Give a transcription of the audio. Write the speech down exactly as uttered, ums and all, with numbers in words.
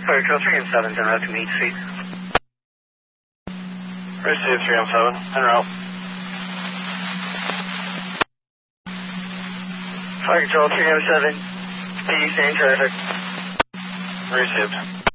Fire Control three M seven, en route to meet suite. Receive three M seven, en route. Fire Control three M seven, P D same traffic. Received.